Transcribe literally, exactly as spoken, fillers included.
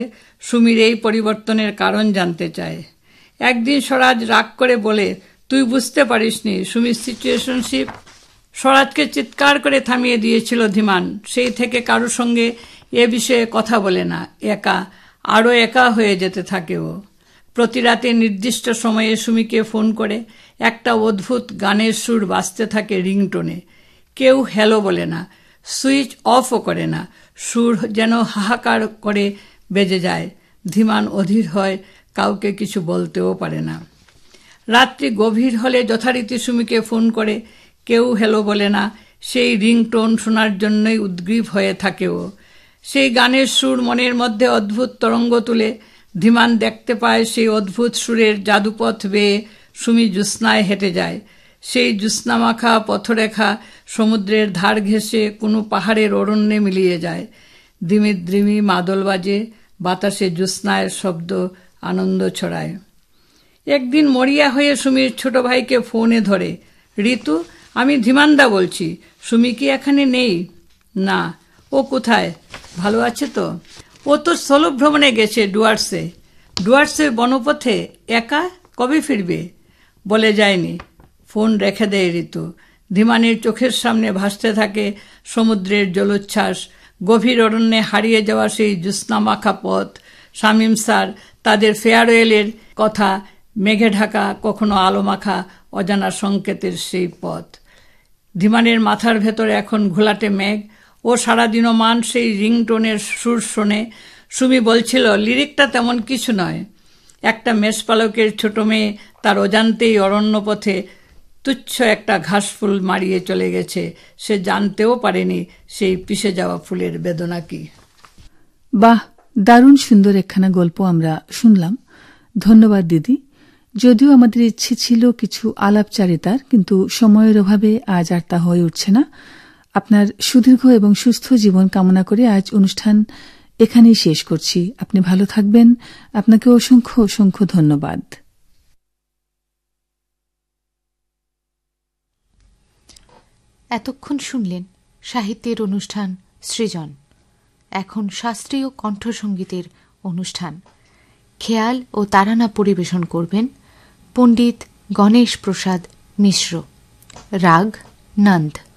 সুমির এই পরিবর্তনের কারণ জানতে চায়। একদিন স্বরাজ রাগ করে বলে, তুই বুঝতে পারিসনি সুমির সিচুয়েশনশিপ। স্বরাজকে চিৎকার করে থামিয়ে দিয়েছিল ধীমান। সেই থেকে কারোর সঙ্গে এ বিষয়ে কথা বলে না, একা আরও একা হয়ে যেতে থাকে ও। প্রতি রাতে নির্দিষ্ট সময়ে সুমিকে ফোন করে একটা অদ্ভুত গানের সুর বাজতে থাকে রিংটোনে। কেউ হ্যালো বলে না, সুইচ অফও করে না, সুর যেন হাহাকার করে বেজে যায়। ধীমান অধীর হয়, কাউকে কিছু বলতেও পারে না। রাত্রি গভীর হলে যথারীতি সুমিকে ফোন করে, কেউ হ্যালো বলে না, সেই রিংটোন শোনার জন্যই উদ্গ্রীব হয়ে থাকে ও। সেই গানের সুর মনের মধ্যে অদ্ভুত তরঙ্গ তুলে ধীমান দেখতে পায় সেই অদ্ভুত সুরের জাদুপথ বেয়ে সুমি জ্যোৎস্নায় হেঁটে যায়। সেই জ্যোৎস্নামাখা পথরেখা সমুদ্রের ধার ঘেঁষে কোনো পাহাড়ের অরণ্যে মিলিয়ে যায়। দ্রিমি দ্রিমি মাদল বাজে, বাতাসে জ্যোৎস্নায় শব্দ আনন্দ ছড়ায়। একদিন মরিয়া হয়ে সুমির ছোট ভাইকে ফোনে ধরে, ঋতু, আমি ধীমানদা বলছি, সুমি কি এখানে নেই? না। ও কোথায়? ভালো আছে তো? ও তো সোলো ভ্রমণে গেছে ডুয়ার্সে। ডুয়ার্সের বনপথে একা? কবে ফিরবে? বলে যায়নি। ফোন রেখে দেয় ঋতু। ধীমানের চোখের সামনে ভাসতে থাকে সমুদ্রের জলোচ্ছ্বাস, গভীর অরণ্যে হারিয়ে যাওয়া সেই জ্যোৎস্নামাখা পথ, শামীম স্যার তাদের ফেয়ারওয়েলের কথা, মেঘে ঢাকা কখনো আলোমাখা অজানা সংকেতের সেই পথ। ধীমানের মাথার ভেতরে এখন ঘোলাটে মেঘ। ও সারাদিনও মান সেই রিংটোনের সুর শোনে। সুমি বলছিল, লিরিকটা তেমন কিছু নয়। একটা মেষপালকের ছোট মেয়ে তার অজান্তেই অরণ্য পথে তুচ্ছ একটা ঘাসফুল মারিয়ে চলে গেছে। সে জানতেও পারেনি সেই পিষে যাওয়া ফুলের বেদনা কি। বাহ, দারুণ সুন্দর একখানা গল্প আমরা শুনলাম। ধন্যবাদ দিদি। যদিও আমাদের ইচ্ছে ছিল কিছু আলাপচারিতার, কিন্তু সময়ের অভাবে আজ আর তা হয়ে উঠছে না। আপনার সুদীর্ঘ এবং সুস্থ জীবন কামনা করে আজ অনুষ্ঠান এখানেই শেষ করছি। আপনি ভালো থাকবেন। আপনাকে অসংখ্য অসংখ্য ধন্যবাদ। এতক্ষণ শুনলেন সাহিত্যের অনুষ্ঠান সৃজন। এখন শাস্ত্রীয় কণ্ঠসঙ্গীতের অনুষ্ঠান। খেয়াল ও তারানা পরিবেশন করবেন পণ্ডিত গণেশ প্রসাদ মিশ্র। রাগ নন্দ।